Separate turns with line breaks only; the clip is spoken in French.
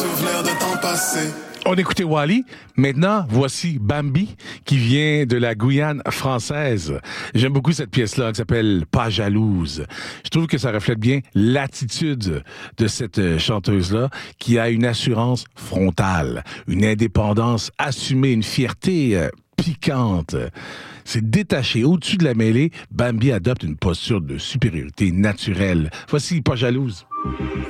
souvenir de temps passé.
On écoutait Wally. Maintenant, voici Bambi, qui vient de la Guyane française. J'aime beaucoup cette pièce-là, qui s'appelle Pas jalouse. Je trouve que ça reflète bien l'attitude de cette chanteuse-là, qui a une assurance frontale, une indépendance assumée, une fierté piquante. C'est détaché. Au-dessus de la mêlée, Bambi adopte une posture de supériorité naturelle. Voici Pas jalouse.